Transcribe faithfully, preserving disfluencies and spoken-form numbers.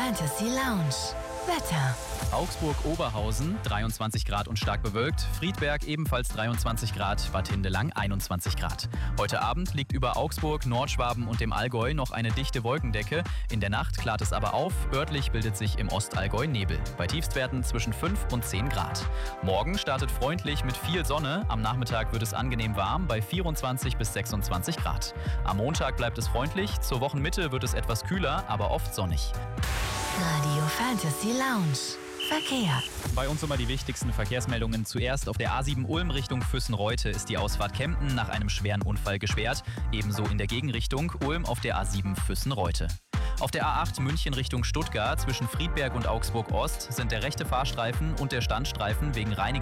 Fantasy Lounge. Wetter. Augsburg-Oberhausen dreiundzwanzig Grad und stark bewölkt. Friedberg ebenfalls dreiundzwanzig Grad. Bad Hindelang einundzwanzig Grad. Heute Abend liegt über Augsburg, Nordschwaben und dem Allgäu noch eine dichte Wolkendecke. In der Nacht klart es aber auf. Örtlich bildet sich im Ostallgäu Nebel. Bei Tiefstwerten zwischen fünf und zehn Grad. Morgen startet freundlich mit viel Sonne. Am Nachmittag wird es angenehm warm bei vierundzwanzig bis sechsundzwanzig Grad. Am Montag bleibt es freundlich. Zur Wochenmitte wird es etwas kühler, aber oft sonnig. Radio Fantasy Lounge. Verkehr. Bei uns immer die wichtigsten Verkehrsmeldungen. Zuerst auf der A sieben Ulm Richtung Füssen-Reute ist die Ausfahrt Kempten nach einem schweren Unfall gesperrt. Ebenso in der Gegenrichtung Ulm auf der A sieben Füssen-Reute. Auf der A acht München Richtung Stuttgart zwischen Friedberg und Augsburg Ost sind der rechte Fahrstreifen und der Standstreifen wegen Reinigung